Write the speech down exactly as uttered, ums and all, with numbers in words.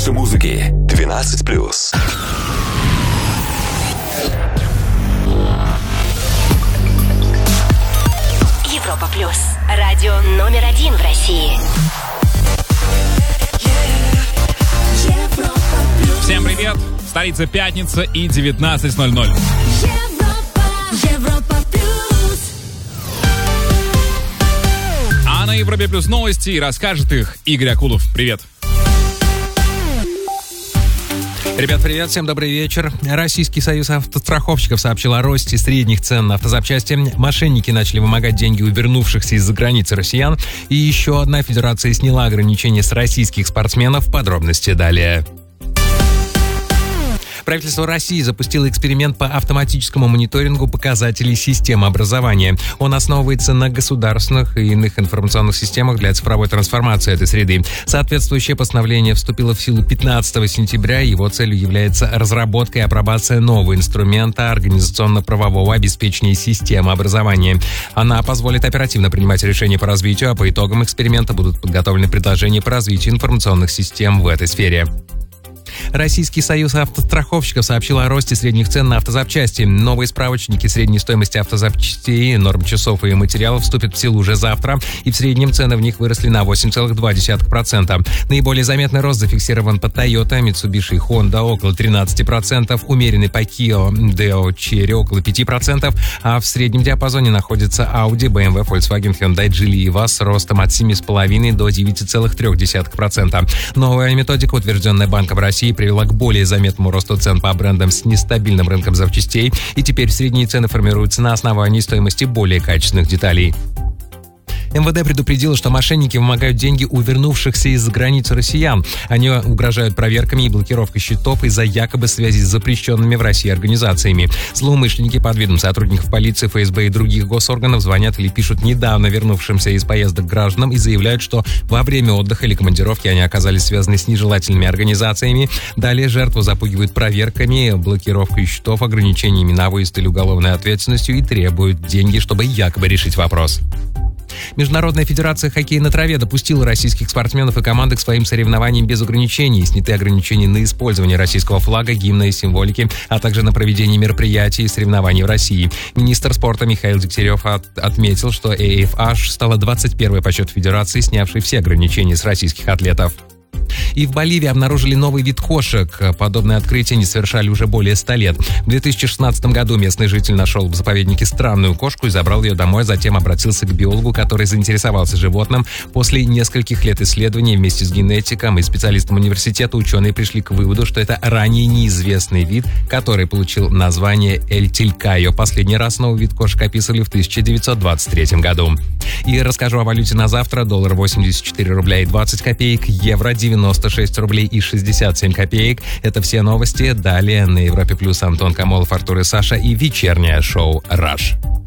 больше музыки. двенадцать плюс. Европа плюс. Радио номер один в России. Всем привет! Столица пятница и девятнадцать ноль ноль. Европа плюс. А на Европе плюс новости и расскажет их Игорь Акулов. Привет! Ребят, привет, всем добрый вечер. Российский союз автостраховщиков сообщил о росте средних цен на автозапчасти. Мошенники начали вымогать деньги у вернувшихся из-за границы россиян. И еще одна федерация сняла ограничения с российских спортсменов. Подробности далее. Правительство России запустило эксперимент по автоматическому мониторингу показателей системы образования. Он основывается на государственных и иных информационных системах для цифровой трансформации этой среды. Соответствующее постановление вступило в силу пятнадцатого сентября. Его целью является разработка и апробация нового инструмента организационно-правового обеспечения системы образования. Она позволит оперативно принимать решения по развитию, а по итогам эксперимента будут подготовлены предложения по развитию информационных систем в этой сфере. Российский союз автостраховщиков сообщил о росте средних цен на автозапчасти. Новые справочники средней стоимости автозапчастей, норм часов и материалов вступят в силу уже завтра, и в среднем цены в них выросли на восемь целых два десятых процента. Наиболее заметный рост зафиксирован по Toyota, Mitsubishi и Honda около тринадцать процентов, умеренный по Kia, Deo, Chery около пять процентов, а в среднем диапазоне находится Audi, бэ эм вэ, Volkswagen, Hyundai, Geely и ВАЗ с ростом от семь целых пять до девять целых три десятых процента. Новая методика, утвержденная Банком России, привела к более заметному росту цен по брендам с нестабильным рынком запчастей, и теперь средние цены формируются на основании стоимости более качественных деталей. эм вэ дэ предупредило, что мошенники вымогают деньги у вернувшихся из-за границы россиян. Они угрожают проверками и блокировкой счетов из-за якобы связи с запрещенными в России организациями. Злоумышленники под видом сотрудников полиции, эф эс бэ и других госорганов звонят или пишут недавно вернувшимся из поездок гражданам и заявляют, что во время отдыха или командировки они оказались связаны с нежелательными организациями. Далее жертву запугивают проверками, блокировкой счетов, ограничениями на выезд или уголовной ответственностью и требуют деньги, чтобы якобы решить вопрос. Международная федерация хоккея на траве допустила российских спортсменов и команды к своим соревнованиям без ограничений. Сняты ограничения на использование российского флага, гимна и символики, а также на проведение мероприятий и соревнований в России. Министр спорта Михаил Дегтярев от- отметил, что эй эф аш стала двадцать первой по счету федерации, снявшей все ограничения с российских атлетов. И в Боливии обнаружили новый вид кошек. Подобное открытие не совершали уже более ста лет. В две тысячи шестнадцатом году местный житель нашел в заповеднике странную кошку и забрал ее домой, затем обратился к биологу, который заинтересовался животным. После нескольких лет исследований вместе с генетиком и специалистом университета ученые пришли к выводу, что это ранее неизвестный вид, который получил название Эль Тилькайо. Последний раз новый вид кошек описывали в тысяча девятьсот двадцать третьем году. И расскажу о валюте на завтра. Доллар восемьдесят четыре рубля и двадцать копеек, евро девяносто шесть рублей и шестьдесят семь копеек. Это все новости. Далее на Европе плюс Антон Камолов, Артур и Саша и вечернее шоу «Раш».